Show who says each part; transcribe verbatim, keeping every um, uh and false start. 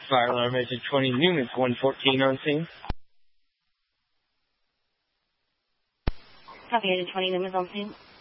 Speaker 1: Fire alarm agent twenty Newman's one fourteen on scene.
Speaker 2: Copy agent twenty Newman's on scene.